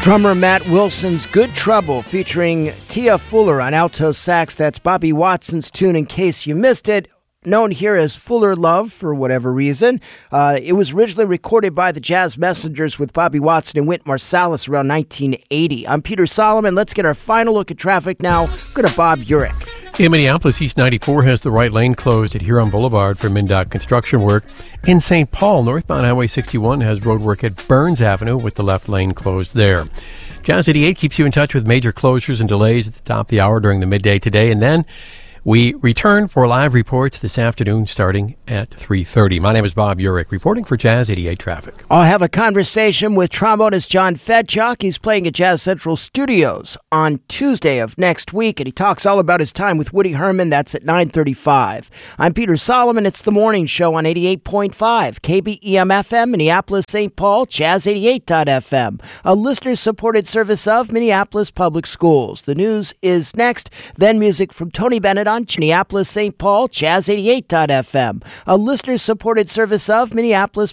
Drummer Matt Wilson's Good Trouble featuring Tia Fuller on alto sax. That's Bobby Watson's tune in case you missed it. Known here as Fuller Love for whatever reason. It was originally recorded by the Jazz Messengers with Bobby Watson and Wynton Marsalis around 1980. I'm Peter Solomon. Let's get our final look at traffic now. Go to Bob Urich. In Minneapolis, East 94 has the right lane closed at Huron Boulevard for MnDOT construction work. In St. Paul, northbound Highway 61 has road work at Burns Avenue with the left lane closed there. Jazz 88 keeps you in touch with major closures and delays at the top of the hour during the midday today, and then we return for live reports this afternoon starting at 3:30. My name is Bob Urich, reporting for Jazz 88 Traffic. I'll have a conversation with trombonist John Fedchuk. He's playing at Jazz Central Studios on Tuesday of next week, and he talks all about his time with Woody Herman. That's at 9:35. I'm Peter Solomon. It's the morning show on 88.5, KBEM-FM, Minneapolis, St. Paul, Jazz88.FM, a listener-supported service of Minneapolis Public Schools. The news is next, then music from Tony Bennett on Minneapolis, St. Paul, Jazz88.FM, a listener-supported service of Minneapolis